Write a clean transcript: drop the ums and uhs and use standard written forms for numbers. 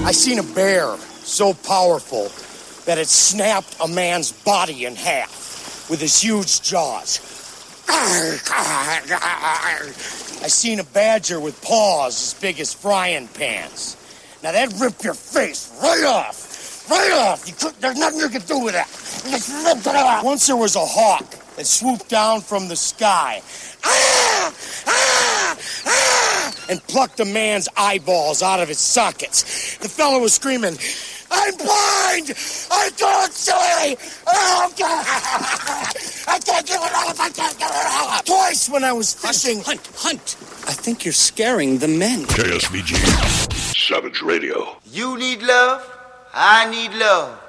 I seen a bear so powerful that it snapped a man's body in half with his huge jaws. I seen a badger with paws as big as frying pans. Now that'd rip your face right off. Right off. There's nothing you can do with that. Just rip it off. Once there was a hawk that swooped down from the sky. And plucked a man's eyeballs out of his sockets. The fellow was screaming, "I'm blind! I can't see! Oh, God! I can't get it off! I can't get it off!" Twice when I was fishing. Hunt! I think you're scaring the men. KSVG. Savage Radio. You need love, I need love.